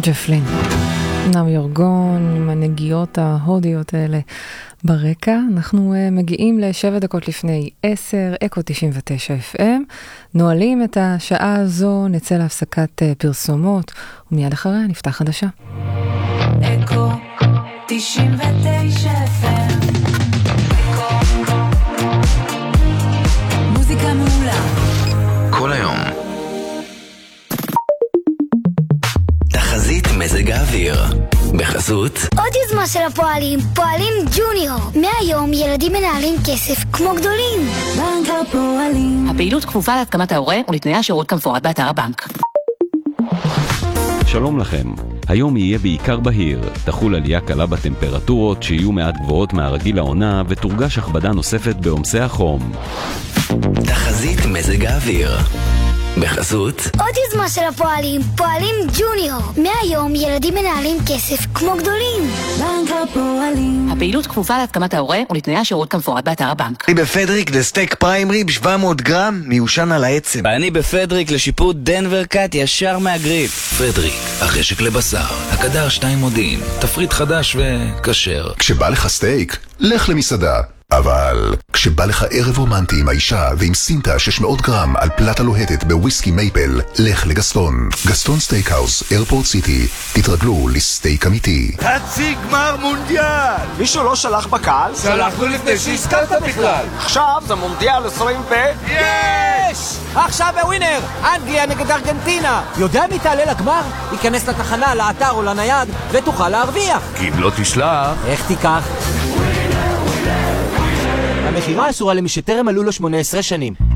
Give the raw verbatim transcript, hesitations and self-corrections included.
ג'ף לין. נאו יורגון עם הנגיעות ההודיות האלה ברקע. אנחנו uh, מגיעים לשבע דקות לפני עשר, אקו תשעים ותשע אף אם. נועלים את השעה הזו, נצא להפסקת uh, פרסומות, ומיד אחריה נפתח חדשה. אקו תשעים ותשע אף אם. מוזיקה מעולה. כל היום. תחזית מזג האוויר. בחסות עוד יוזמה של הפועלים, פועלים ג'וניור. מהיום ילדים מנהלים כסף כמו גדולים. בנק הפועלים. הפעילות כפופה להסכמת ההורה ולתנאי השירות כמפורט באתר הבנק. שלום לכם. היום יהיה בעיקר בהיר. תחול עלייה קלה בטמפרטורות שיהיו מעט גבוהות מהרגיל לעונה ותורגש הכבדה נוספת בעומסי החום. תחזית מזג האוויר. בחסות עוד יוזמה של הפועלים, פועלים ג'וניור. מהיום ילדים מנהלים כסף כמו גדולים. בנק הפועלים. הפעילות כפופה להסכמת ההורה ולתנאי השירות כמפורט באתר הבנק. אני בפדריק לסטייק פריים ריב שבע מאות גרם מיושן על העצם. ואני בפדריק לשיפוט דנבר קאט ישר מהגריל. פדריק, החשק לבשר, הקדר שתיים מודיעין, תפריט חדש וכשר. כשבא לך סטייק, לך למסעדה. אבל כשבא לך ערב רומנטי עם האישה ועם סינטה שש מאות גרם על פלטה לוהטת בוויסקי מייפל, לך לגסטון. גסטון סטייקהאוס, איירפורט סיטי. תתרגלו לסטייק אמיתי. חצי גמר מונדיאל! מישהו לא שלח בקהל? שלחנו לפני שהזכרת בכלל. עכשיו זה מונדיאל עשרים ו... יש! עכשיו בווינר! אנגליה נגד ארגנטינה! יודע מי תעלה לגמר? ייכנס לתחנה, לאתר או לנייד ותוכל להרוויח. כי אם לא תשלח... איך תיקח? המחירה אסורה למי שטרם מלאו לו שמונה עשרה שנים.